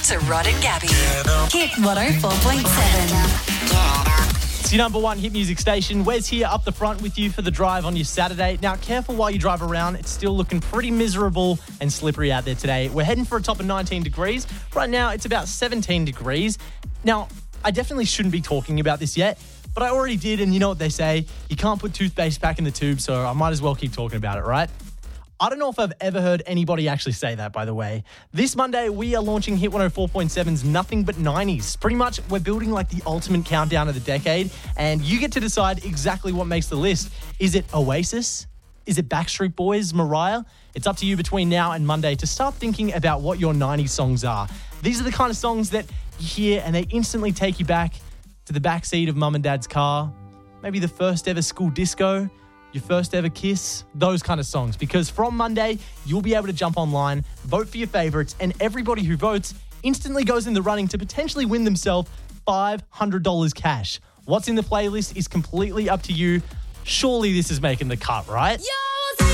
to Rod and Gabby. Hit 104.7. It's your number one hit music station. Wes here up the front with you for the drive on your Saturday. Now, careful while you drive around. It's still looking pretty miserable and slippery out there today. We're heading for a top of 19 degrees. Right now, it's about 17 degrees. Now, I definitely shouldn't be talking about this yet, but I already did, and you know what they say, you can't put toothpaste back in the tube, so I might as well keep talking about it, right? I don't know if I've ever heard anybody actually say that, by the way. This Monday, we are launching Hit 104.7's Nothing But 90s. Pretty much, we're building like the ultimate countdown of the decade, and you get to decide exactly what makes the list. Is it Oasis? Is it Backstreet Boys, Mariah? It's up to you between now and Monday to start thinking about what your 90s songs are. These are the kind of songs that you hear and they instantly take you back to the backseat of mum and dad's car, maybe the first ever school disco, your first ever kiss, those kind of songs. Because from Monday, you'll be able to jump online, vote for your favorites, and everybody who votes instantly goes in the running to potentially win themselves $500 cash. What's in the playlist is completely up to you. Surely this is making the cut, right? Yo!